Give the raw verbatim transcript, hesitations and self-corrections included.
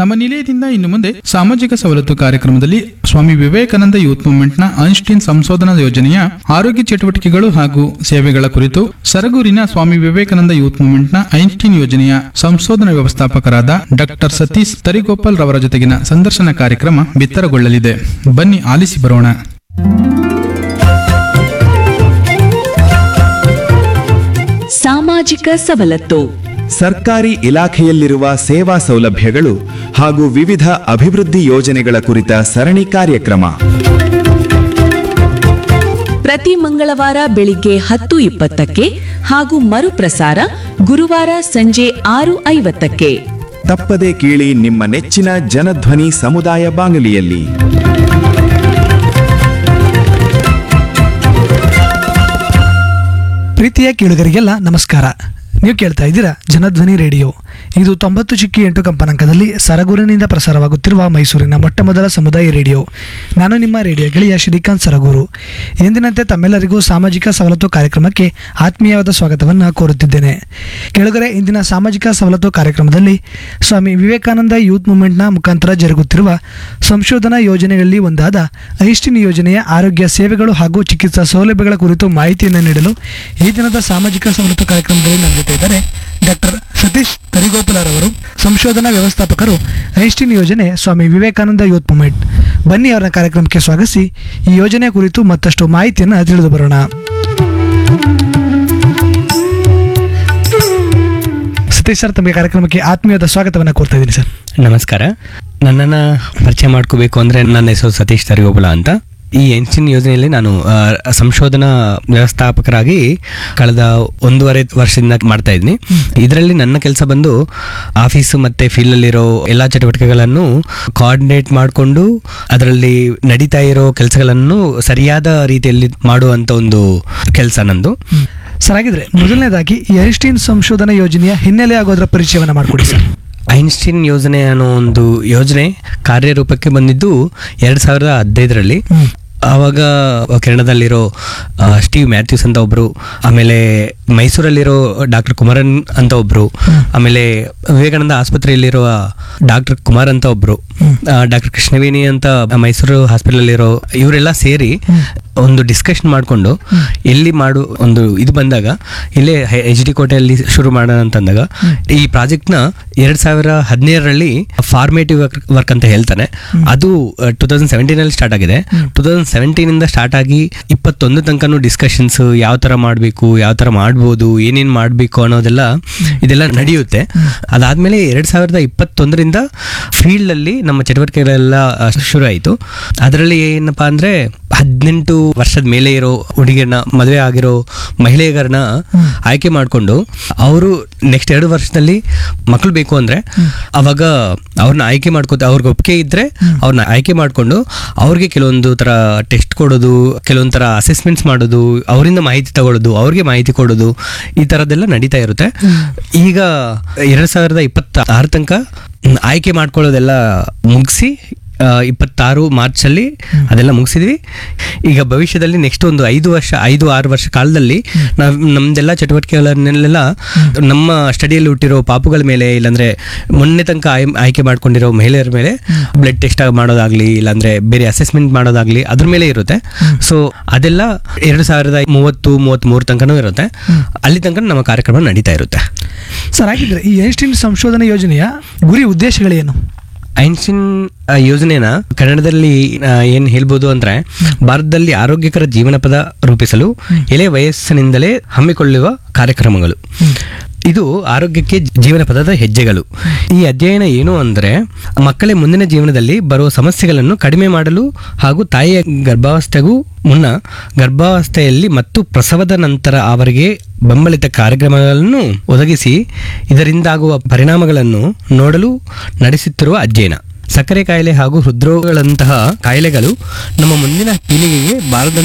ನಮ್ಮ ನಿಲಯದಿಂದ ಇನ್ನು ಮುಂದೆ ಸಾಮಾಜಿಕ ಸವಲತ್ತು ಕಾರ್ಯಕ್ರಮದಲ್ಲಿ ಸ್ವಾಮಿ ವಿವೇಕಾನಂದ ಯೂತ್ ಮೂವ್ಮೆಂಟ್ನ ಐನ್ಸ್ಟೀನ್ ಸಂಶೋಧನಾ ಯೋಜನೆಯ ಆರೋಗ್ಯ ಚಟುವಟಿಕೆಗಳು ಹಾಗೂ ಸೇವೆಗಳ ಕುರಿತು ಸರಗೂರಿನ ಸ್ವಾಮಿ ವಿವೇಕಾನಂದ ಯೂತ್ ಮೂವ್ಮೆಂಟ್ನ ಐನ್ಸ್ಟೀನ್ ಯೋಜನೆಯ ಸಂಶೋಧನಾ ವ್ಯವಸ್ಥಾಪಕರಾದ ಡಾಕ್ಟರ್ ಸತೀಶ್ ತರಿಗೋಪಾಲ್ ರವರ ಜೊತೆಗಿನ ಸಂದರ್ಶನ ಕಾರ್ಯಕ್ರಮ ಬಿತ್ತರಗೊಳ್ಳಲಿದೆ. ಬನ್ನಿ ಆಲಿಸಿ ಬರೋಣ. ಸಾಮಾಜಿಕ ಸವಲತ್ತು ಸರ್ಕಾರಿ ಇಲಾಖೆಯಲ್ಲಿರುವ ಸೇವಾ ಸೌಲಭ್ಯಗಳು ಹಾಗೂ ವಿವಿಧ ಅಭಿವೃದ್ಧಿ ಯೋಜನೆಗಳ ಕುರಿತ ಸರಣಿ ಕಾರ್ಯಕ್ರಮ ಪ್ರತಿ ಮಂಗಳವಾರ ಬೆಳಿಗ್ಗೆ ಹತ್ತು ಇಪ್ಪತ್ತಕ್ಕೆ ಹಾಗೂ ಮರುಪ್ರಸಾರ ಗುರುವಾರ ಸಂಜೆ ಆರು ಐವತ್ತಕ್ಕೆ. ತಪ್ಪದೆ ಕೇಳಿ ನಿಮ್ಮ ನೆಚ್ಚಿನ ಜನಧ್ವನಿ ಸಮುದಾಯ ಬಾನುಲಿಯಲ್ಲಿ. ಪ್ರೀತಿಯ ಕೇಳುಗರಿಗೆಲ್ಲ ನಮಸ್ಕಾರ. ನೀವು ಕೇಳ್ತಾ ಇದ್ದೀರಾ ಜನಧ್ವನಿ ರೇಡಿಯೋ. ಇದು ತೊಂಬತ್ತು ಚಿಕ್ಕಿ ಎಂಟು ಕಂಪನಾಂಕದಲ್ಲಿ ಸರಗೂರಿನಿಂದ ಪ್ರಸಾರವಾಗುತ್ತಿರುವ ಮೈಸೂರಿನ ಮೊಟ್ಟ ಮೊದಲ ಸಮುದಾಯ ರೇಡಿಯೋ. ನಾನು ನಿಮ್ಮ ರೇಡಿಯೋ ಗೆಳೆಯ ಶ್ರೀಕಾಂತ್ ಸರಗೂರು. ಎಂದಿನಂತೆ ತಮ್ಮೆಲ್ಲರಿಗೂ ಸಾಮಾಜಿಕ ಸವಲತ್ತು ಕಾರ್ಯಕ್ರಮಕ್ಕೆ ಆತ್ಮೀಯವಾದ ಸ್ವಾಗತವನ್ನು ಕೋರುತ್ತಿದ್ದೇನೆ. ಕೇಳುಗರೆ, ಇಂದಿನ ಸಾಮಾಜಿಕ ಸವಲತ್ತು ಕಾರ್ಯಕ್ರಮದಲ್ಲಿ ಸ್ವಾಮಿ ವಿವೇಕಾನಂದ ಯೂತ್ ಮೂವ್ಮೆಂಟ್ನ ಮುಖಾಂತರ ಜರುಗುತ್ತಿರುವ ಸಂಶೋಧನಾ ಯೋಜನೆಗಳಲ್ಲಿ ಒಂದಾದ ಐನ್ಸ್ಟೀನ್ ಯೋಜನೆಯ ಆರೋಗ್ಯ ಸೇವೆಗಳು ಹಾಗೂ ಚಿಕಿತ್ಸಾ ಸೌಲಭ್ಯಗಳ ಕುರಿತು ಮಾಹಿತಿಯನ್ನು ನೀಡಲು ಈ ದಿನದ ಸಾಮಾಜಿಕ ಸವಲತ್ತು ಕಾರ್ಯಕ್ರಮದಲ್ಲಿ ನಮ್ಮ ಜೊತೆ ಇದ್ದಾರೆ ಡಾಕ್ಟರ್ ಸತೀಶ್ ತರಿಗೋಪಾಲರವರು, ಸಂಶೋಧನಾ ವ್ಯವಸ್ಥಾಪಕರು, ಐನ್ಸ್ಟೀನ್ ಯೋಜನೆ, ಸ್ವಾಮಿ ವಿವೇಕಾನಂದ ಯೂತ್ ಮೂವ್ಮೆಂಟ್. ಬನ್ನಿ ಅವರ ಕಾರ್ಯಕ್ರಮಕ್ಕೆ ಸ್ವಾಗತಿಸಿ ಈ ಯೋಜನೆ ಕುರಿತು ಮತ್ತಷ್ಟು ಮಾಹಿತಿಯನ್ನು ತಿಳಿದು ಬರೋಣ. ಸತೀಶ್ ಸರ್, ತಮಗೆ ಕಾರ್ಯಕ್ರಮಕ್ಕೆ ಆತ್ಮೀಯವಾದ ಸ್ವಾಗತವನ್ನು ಕೋರ್ತಾ ಇದ್ದೀನಿ ಸರ್. ನಮಸ್ಕಾರ. ನನ್ನನ್ನು ಪರಿಚಯ ಮಾಡ್ಕೋಬೇಕು ಅಂದರೆ ನನ್ನ ಹೆಸರು ಸತೀಶ್ ತರಿಗೋಪಾಲ ಅಂತ. ಈ ಐನ್ಸ್ಟೀನ್ ಯೋಜನೆಯಲ್ಲಿ ನಾನು ಸಂಶೋಧನಾ ವ್ಯವಸ್ಥಾಪಕರಾಗಿ ಕಳೆದ ಒಂದೂವರೆ ವರ್ಷದಿಂದ ಮಾಡ್ತಾ ಇದ್ದೀನಿ. ಇದರಲ್ಲಿ ನನ್ನ ಕೆಲಸ ಬಂದು ಆಫೀಸು ಮತ್ತು ಫೀಲ್ಡಲ್ಲಿರೋ ಎಲ್ಲ ಚಟುವಟಿಕೆಗಳನ್ನು ಕೋಆರ್ಡಿನೇಟ್ ಮಾಡಿಕೊಂಡು ಅದರಲ್ಲಿ ನಡೀತಾ ಇರೋ ಕೆಲಸಗಳನ್ನು ಸರಿಯಾದ ರೀತಿಯಲ್ಲಿ ಮಾಡುವಂಥ ಒಂದು ಕೆಲಸ ನಂದು. ಸರ್, ಹಾಗಿದ್ರೆ ಮೊದಲನೇದಾಗಿ ಈ ಐನ್ಸ್ಟೀನ್ ಸಂಶೋಧನಾ ಯೋಜನೆಯ ಹಿನ್ನೆಲೆ ಆಗೋದ್ರ ಪರಿಚಯವನ್ನು ಮಾಡಿಕೊಡಿ ಸರ್. ಐನ್ಸ್ಟೀನ್ ಯೋಜನೆ ಅನ್ನೋ ಒಂದು ಯೋಜನೆ ಕಾರ್ಯರೂಪಕ್ಕೆ ಬಂದಿದ್ದು ಎರಡು ಸಾವಿರದ ಹದಿನೈದರಲ್ಲಿ. ಆವಾಗ ಕೆನಡಾದಲ್ಲಿರೋ ಸ್ಟೀವ್ ಮ್ಯಾಥ್ಯೂಸ್ ಅಂತ ಒಬ್ಬರು, ಆಮೇಲೆ ಮೈಸೂರಲ್ಲಿರೋ ಡಾಕ್ಟರ್ ಕುಮಾರನ್ ಅಂತ ಒಬ್ಬರು, ಆಮೇಲೆ ವಿವೇಕಾನಂದ ಆಸ್ಪತ್ರೆಯಲ್ಲಿರುವ ಡಾಕ್ಟರ್ ಕುಮಾರ್ ಅಂತ ಒಬ್ಬರು, ಡಾಕ್ಟರ್ ಕೃಷ್ಣವೇಣಿ ಅಂತ ಮೈಸೂರು ಹಾಸ್ಪಿಟಲಲ್ಲಿರೋ ಇವರೆಲ್ಲ ಸೇರಿ ಒಂದು ಡಿಸ್ಕಷನ್ ಮಾಡಿಕೊಂಡು ಎಲ್ಲಿ ಮಾಡು ಒಂದು ಇದು ಬಂದಾಗ ಇಲ್ಲೇ ಎಚ್ ಡಿ ಕೋಟೆಯಲ್ಲಿ ಶುರು ಮಾಡೋಣ ಅಂತಂದಾಗ ಈ ಪ್ರಾಜೆಕ್ಟ್ನ ಎರಡು ಸಾವಿರ ಹದಿನೇಳರಲ್ಲಿ ಫಾರ್ಮೇಟಿವ್ ವರ್ಕ್ ಅಂತ ಹೇಳ್ತಾನೆ. ಅದು ಟೂ ತೌಸಂಡ್ ಸೆವೆಂಟೀನಲ್ಲಿ ಸ್ಟಾರ್ಟ್ ಆಗಿದೆ. ಟೂ ತೌಸಂಡ್ ಸೆವೆಂಟೀನಿಂದ ಸ್ಟಾರ್ಟ್ ಆಗಿ ಇಪ್ಪತ್ತೊಂದು ತನಕನೂ ಡಿಸ್ಕಷನ್ಸ್ ಯಾವ ಥರ ಮಾಡಬೇಕು, ಯಾವ ಥರ ಮಾಡ್ಬೋದು, ಏನೇನು ಮಾಡಬೇಕು ಅನ್ನೋದೆಲ್ಲ ಇದೆಲ್ಲ ನಡೆಯುತ್ತೆ. ಅದಾದಮೇಲೆ ಎರಡು ಸಾವಿರದ ಇಪ್ಪತ್ತೊಂದರಿಂದ ಫೀಲ್ಡಲ್ಲಿ ನಮ್ಮ ಚಟುವಟಿಕೆಗಳೆಲ್ಲ ಶುರು ಆಯಿತು. ಅದರಲ್ಲಿ ಏನಪ್ಪ ಅಂದರೆ ಹದಿನೆಂಟು ವರ್ಷದ ಮೇಲೆ ಇರೋ ಹುಡುಗಿಯರನ್ನ, ಮದುವೆ ಆಗಿರೋ ಮಹಿಳೆಯರನ್ನ ಆಯ್ಕೆ ಮಾಡಿಕೊಂಡು ಅವರು ನೆಕ್ಸ್ಟ್ ಎರಡು ವರ್ಷದಲ್ಲಿ ಮಕ್ಕಳು ಬೇಕು ಅಂದರೆ ಅವಾಗ ಅವ್ರನ್ನ ಆಯ್ಕೆ ಮಾಡ್ಕೋತ ಅವ್ರಿಗೆ ಒಪ್ಪಿಗೆ ಇದ್ದರೆ ಅವ್ರನ್ನ ಆಯ್ಕೆ ಮಾಡಿಕೊಂಡು ಅವ್ರಿಗೆ ಕೆಲವೊಂದು ಥರ ಟೆಸ್ಟ್ ಕೊಡೋದು, ಕೆಲವೊಂದು ಥರ ಅಸೆಸ್ಮೆಂಟ್ಸ್ ಮಾಡೋದು, ಅವರಿಂದ ಮಾಹಿತಿ ತಗೊಳ್ಳೋದು, ಅವ್ರಿಗೆ ಮಾಹಿತಿ ಕೊಡೋದು, ಈ ಥರದ್ದೆಲ್ಲ ನಡೀತಾ ಇರುತ್ತೆ. ಈಗ ಎರಡು ಸಾವಿರದ ಇಪ್ಪತ್ತಾರು ತನಕ ಆಯ್ಕೆ ಮಾಡ್ಕೊಳ್ಳೋದೆಲ್ಲ ಮುಗಿಸಿ ಇಪ್ಪತ್ತಾರು ಮಾರ್ಚಲ್ಲಿ ಅದೆಲ್ಲ ಮುಗಿಸಿದ್ವಿ. ಈಗ ಭವಿಷ್ಯದಲ್ಲಿ ನೆಕ್ಸ್ಟ್ ಒಂದು ಐದು ವರ್ಷ ಐದು ಆರು ವರ್ಷ ಕಾಲದಲ್ಲಿ ನಾವು ನಮ್ದೆಲ್ಲ ಚಟುವಟಿಕೆಗಳನ್ನೆಲ್ಲ ನಮ್ಮ ಸ್ಟಡಿಯಲ್ಲಿ ಹುಟ್ಟಿರೋ ಪಾಪುಗಳ ಮೇಲೆ, ಇಲ್ಲಾಂದರೆ ಮೊನ್ನೆ ತನಕ ಆಯ್ಕೆ ಮಾಡ್ಕೊಂಡಿರೋ ಮಹಿಳೆಯರ ಮೇಲೆ ಬ್ಲಡ್ ಟೆಸ್ಟ್ ಮಾಡೋದಾಗ್ಲಿ, ಇಲ್ಲಾಂದರೆ ಬೇರೆ ಅಸೆಸ್ಮೆಂಟ್ ಮಾಡೋದಾಗ್ಲಿ ಅದ್ರ ಮೇಲೆ ಇರುತ್ತೆ. ಸೊ ಅದೆಲ್ಲ ಎರಡು ಸಾವಿರದ ಮೂವತ್ತು ಮೂವತ್ತ್ಮೂರು ತನಕನೂ ಇರುತ್ತೆ. ಅಲ್ಲಿ ತನಕ ನಮ್ಮ ಕಾರ್ಯಕ್ರಮ ನಡೀತಾ ಇರುತ್ತೆ. ಸರ್, ಹಾಗಿದ್ರೆ ಈ ಐನ್ಸ್ಟೀನ್ ಸಂಶೋಧನಾ ಯೋಜನೆಯ ಗುರಿ ಉದ್ದೇಶಗಳೇನು? ಐನ್ಸ್ಟೀನ್ ಯೋಜನೆನ ಕನ್ನಡದಲ್ಲಿ ಏನು ಹೇಳ್ಬೋದು ಅಂದರೆ, ಭಾರತದಲ್ಲಿ ಆರೋಗ್ಯಕರ ಜೀವನ ಪದ ರೂಪಿಸಲು ಎಳೆ ವಯಸ್ಸಿನಿಂದಲೇ ಹಮ್ಮಿಕೊಳ್ಳುವ ಕಾರ್ಯಕ್ರಮಗಳು. ಇದು ಆರೋಗ್ಯಕ್ಕೆ ಜೀವನ ಪದದ ಹೆಜ್ಜೆಗಳು. ಈ ಅಧ್ಯಯನ ಏನು ಅಂದರೆ, ಮಕ್ಕಳೇ ಮುಂದಿನ ಜೀವನದಲ್ಲಿ ಬರುವ ಸಮಸ್ಯೆಗಳನ್ನು ಕಡಿಮೆ ಮಾಡಲು ಹಾಗೂ ತಾಯಿಯ ಗರ್ಭಾವಸ್ಥೆಗೂ ಮುನ್ನ, ಗರ್ಭಾವಸ್ಥೆಯಲ್ಲಿ ಮತ್ತು ಪ್ರಸವದ ನಂತರ ಅವರಿಗೆ ಬೆಂಬಲಿತ ಕಾರ್ಯಕ್ರಮಗಳನ್ನು ಒದಗಿಸಿ ಇದರಿಂದಾಗುವ ಪರಿಣಾಮಗಳನ್ನು ನೋಡಲು ನಡೆಸುತ್ತಿರುವ ಅಧ್ಯಯನ. ಸಕ್ಕರೆ ಕಾಯಿಲೆ ಹಾಗೂ ಹೃದ್ರೋಗಗಳಂತಹ ಕಾಯಿಲೆಗಳು ನಮ್ಮ ಮುಂದಿನ ಪೀಳಿಗೆಗೆ ಬಾರದಂತೆ